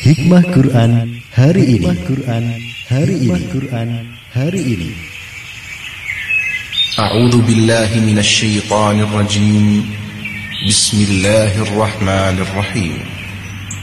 Hikmah Quran hari ini. A'udzu billahi minasy syaithanir rajim. Bismillahirrahmanirrahim.